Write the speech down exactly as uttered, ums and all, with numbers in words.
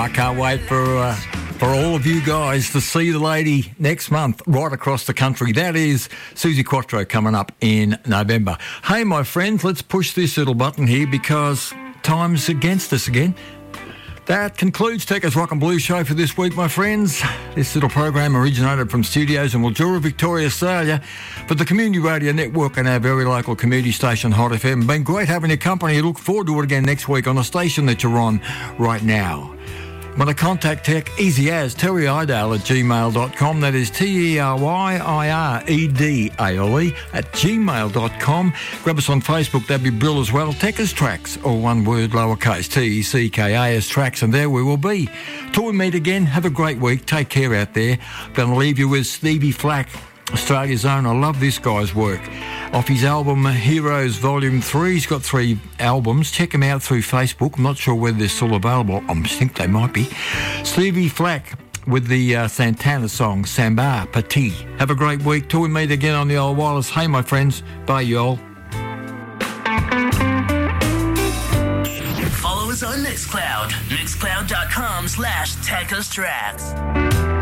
I can't wait for uh, for all of you guys to see the lady next month right across the country. That is Suzi Quatro coming up in November. Hey, my friends, let's push this little button here because time's against us again. That concludes Tekka's Rock and Blues show for this week, my friends. This little program originated from studios in Mildura, Victoria, Australia, for the Community Radio Network and our very local community station, Hot F M. Been great having your company. Look forward to it again next week on the station that you're on right now. Want to contact Tech? Easy as Terry Idale at gmail dot com. That is T E R Y I R E D A L E at gmail dot com. Grab us on Facebook, that'd be brilliant as well. Tekka's Tracks, or one word, lowercase, T E C K A S Tracks, and there we will be. Till we meet again, have a great week. Take care out there. Going to leave you with Stevie Flack, Australia's own. I love this guy's work. Off his album Heroes Volume three. He's got three albums. Check him out through Facebook. I'm not sure whether they're still available. I think they might be. Stevie Flack with the uh, Santana song Samba Petit. Have a great week. Till we meet again on the old wireless. Hey, my friends. Bye, y'all. Follow us on Mixcloud. Mixcloud dot com slash Tekka's Tracks.